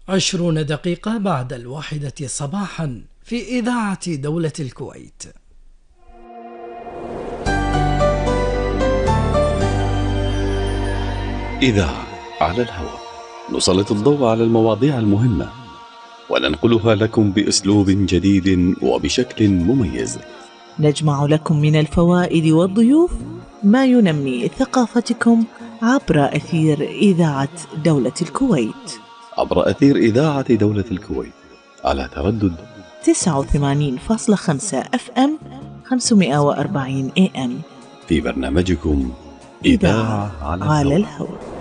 20 دقيقة بعد 1 صباحا في إذاعة دولة الكويت. إذاعة على الهواء، نسلط الضوء على المواضيع المهمة وننقلها لكم بأسلوب جديد وبشكل مميز. نجمع لكم من الفوائد والضيوف ما ينمي ثقافتكم عبر أثير إذاعة دولة الكويت. عبر أثير إذاعة دولة الكويت على تردد 89.5 FM 540 AM في برنامجكم إذاعة على الهواء.